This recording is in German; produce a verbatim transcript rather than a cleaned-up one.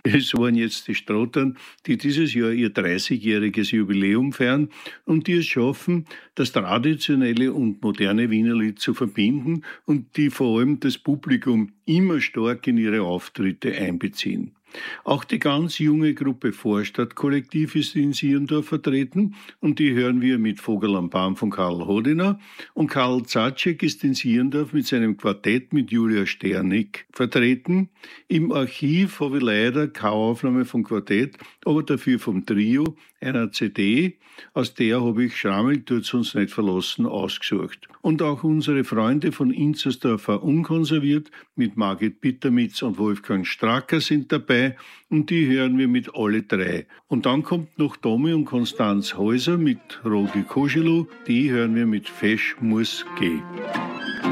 Es waren jetzt die Strottern, die dieses Jahr ihr dreißigjähriges Jubiläum feiern und die es schaffen, das traditionelle und moderne Wienerlied zu verbinden und die vor allem das Publikum immer stark in ihre Auftritte einbeziehen. Auch die ganz junge Gruppe Vorstadtkollektiv ist in Sierndorf vertreten und die hören wir mit Vogel am Baum von Karl Hodiner und Karl Zatzek ist in Sierndorf mit seinem Quartett mit Julia Sternig vertreten. Im Archiv habe ich leider keine Aufnahme vom Quartett, aber dafür vom Trio, einer C D, aus der habe ich Schrammel tut's uns nicht verlassen ausgesucht. Und auch unsere Freunde von Inzersdorfer Unkonserviert mit Margit Bittermitz und Wolfgang Stracker sind dabei und die hören wir mit alle drei. Und dann kommt noch Tommy und Konstanz Häuser mit Rodi Koschelu, die hören wir mit Fesch muss geh.